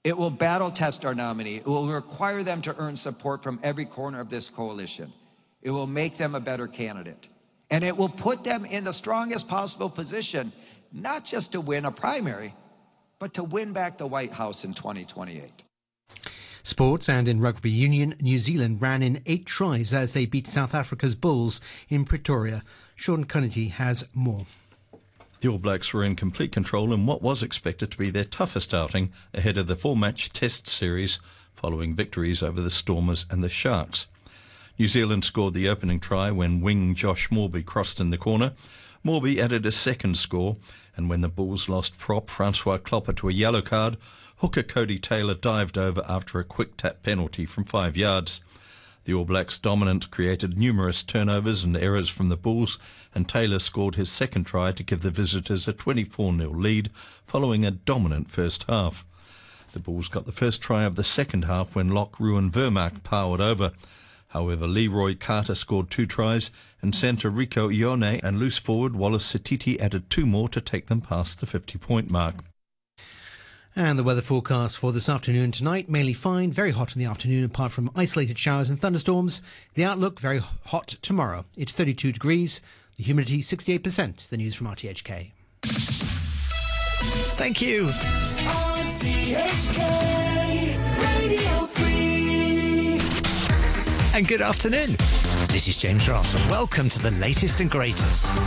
It will battle test our nominee. It will require them to earn support from every corner of this coalition. It will make them a better candidate. And it will put them in the strongest possible position, not just to win a primary, but to win back the White House in 2028. Sports, and in rugby union, New Zealand ran in 8 tries as they beat South Africa's Bulls in Pretoria. Sean Cunnity has more. The All Blacks were in complete control in what was expected to be their toughest outing ahead of the 4-match test series following victories over the Stormers and the Sharks. New Zealand scored the opening try when wing Josh Morby crossed in the corner. Morby added a second score, and when the Bulls lost prop Francois Klopper to a yellow card, hooker Cody Taylor dived over after a quick tap penalty from 5 yards. The All Blacks' dominant created numerous turnovers and errors from the Bulls, and Taylor scored his second try to give the visitors a 24-0 lead following a dominant first half. The Bulls got the first try of the second half when lock Ruan Vermaak powered over. However, Leroy Carter scored 2 tries, and centre Rico Ione and loose forward Wallace Setiti added 2 more to take them past the 50-point mark. And the weather forecast for this afternoon and tonight, mainly fine, very hot in the afternoon apart from isolated showers and thunderstorms. The outlook, very hot tomorrow. It's 32 degrees, the humidity 68%. The news from RTHK. Thank you. RTHK Radio 3. And good afternoon. This is James Ross, and welcome to the latest and greatest.